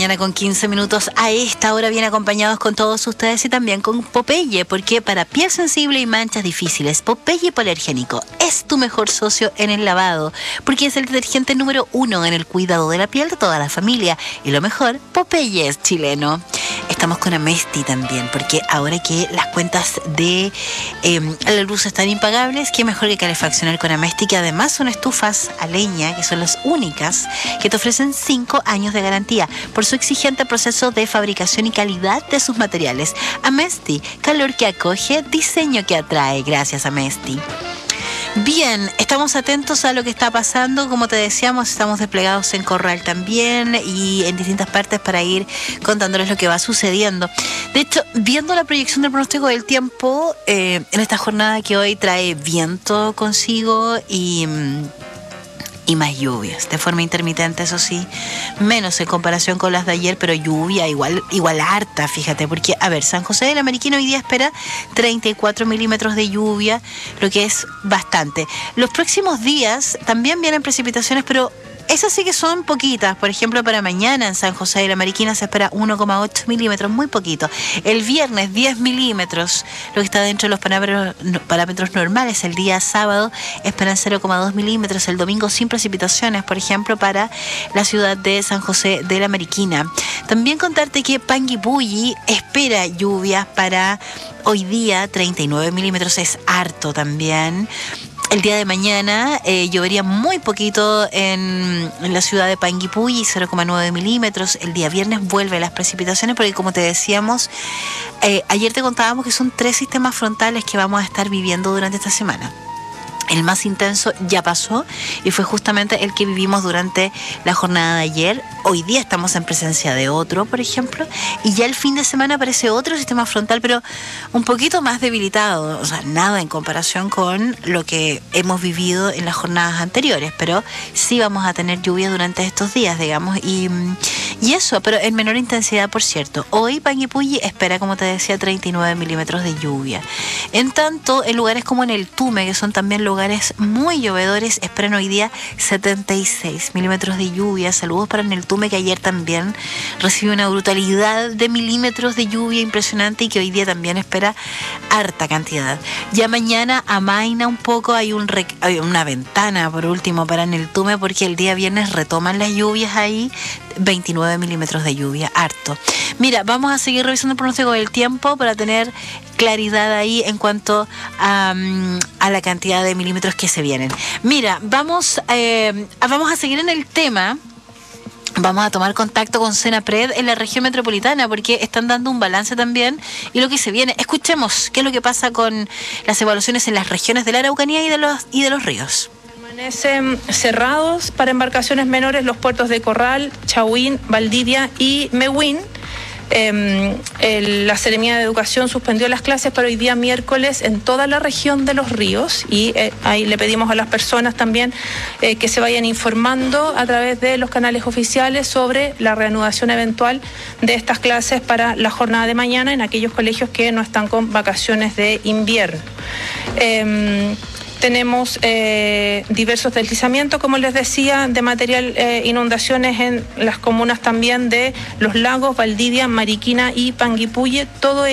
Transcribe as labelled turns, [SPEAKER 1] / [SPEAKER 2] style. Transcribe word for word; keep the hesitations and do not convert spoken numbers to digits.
[SPEAKER 1] mañana con quince minutos. A esta hora bien acompañados con todos ustedes y también con Popeye, porque para piel sensible y manchas difíciles, Popeye Hipoalergénico es tu mejor socio en el lavado, porque es el detergente número uno en el cuidado de la piel de toda la familia. Y lo mejor, Popeye es chileno. Estamos con Amesti también, porque ahora que las cuentas de eh, la luz están impagables, qué mejor que calefaccionar con Amesti, que además son estufas a leña, que son las únicas que te ofrecen cinco años de garantía por su exigente proceso de fabricación y calidad de sus materiales. Amesti, calor que acoge, diseño que atrae. Gracias, Amesti. Bien, estamos atentos a lo que está pasando. Como te decíamos, estamos desplegados en Corral también y en distintas partes para ir contándoles lo que va sucediendo. De hecho, viendo la proyección del pronóstico del tiempo, eh, en esta jornada que hoy trae viento consigo y... y más lluvias, de forma intermitente, eso sí, menos en comparación con las de ayer, pero lluvia igual, igual harta, fíjate, porque, a ver, San José del Ameriquino hoy día espera treinta y cuatro milímetros de lluvia, lo que es bastante. Los próximos días también vienen precipitaciones, pero esas sí que son poquitas. Por ejemplo, para mañana en San José de la Mariquina se espera uno coma ocho milímetros, muy poquito. El viernes diez milímetros, lo que está dentro de los parámetros, parámetros normales. El día sábado esperan cero coma dos milímetros. El domingo sin precipitaciones, por ejemplo, para la ciudad de San José de la Mariquina. También contarte que Panguipulli espera lluvias para hoy día, treinta y nueve milímetros, es harto también. El día de mañana eh, llovería muy poquito en, en la ciudad de Panguipulli, cero coma nueve milímetros. El día viernes vuelven las precipitaciones porque, como te decíamos, eh, ayer te contábamos que son tres sistemas frontales que vamos a estar viviendo durante esta semana. El más intenso ya pasó y fue justamente el que vivimos durante la jornada de ayer. Hoy día estamos en presencia de otro, por ejemplo, y ya el fin de semana aparece otro sistema frontal, pero un poquito más debilitado, o sea, nada en comparación con lo que hemos vivido en las jornadas anteriores, pero sí vamos a tener lluvia durante estos días, digamos, y, y eso, pero en menor intensidad, por cierto. Hoy Panguipulli espera, como te decía, treinta y nueve milímetros de lluvia. En tanto, en lugares como en el Tume, que son también lugares lugares muy llovedores, esperan hoy día setenta y seis milímetros de lluvia. Saludos para el Tume, que ayer también recibió una brutalidad de milímetros de lluvia impresionante y que hoy día también espera harta cantidad. Ya mañana amaina un poco, hay, un rec- hay una ventana por último para el Tume, porque el día viernes retoman las lluvias ahí, veintinueve milímetros de lluvia, harto. Mira, vamos a seguir revisando el pronóstico del tiempo para tener claridad ahí en cuanto a, um, a la cantidad de milímetros que se vienen. Mira, vamos, eh, vamos a seguir en el tema. Vamos a tomar contacto con Senapred en la región metropolitana porque están dando un balance también y lo que se viene. Escuchemos qué es lo que pasa con las evaluaciones en las regiones de la Araucanía y de los, y de los ríos.
[SPEAKER 2] Permanecen cerrados para embarcaciones menores los puertos de Corral, Chahuín, Valdivia y Mehuen. Eh, el, la Seremía de Educación suspendió las clases para hoy día miércoles en toda la región de los ríos y eh, ahí le pedimos a las personas también eh, que se vayan informando a través de los canales oficiales sobre la reanudación eventual de estas clases para la jornada de mañana en aquellos colegios que no están con vacaciones de invierno. Eh, Tenemos eh, diversos deslizamientos, como les decía, de material, eh, inundaciones en las comunas también de Los Lagos, Valdivia, Mariquina y Panguipulli, todo